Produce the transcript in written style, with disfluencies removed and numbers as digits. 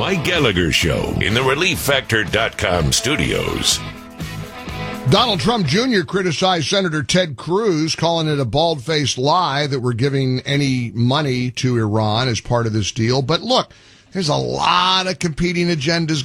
Mike Gallagher Show in the ReliefFactor.com studios. Donald Trump Jr. criticized Senator Ted Cruz, calling it a bald-faced lie that we're giving any money to Iran as part of this deal. But look, there's a lot of competing agendas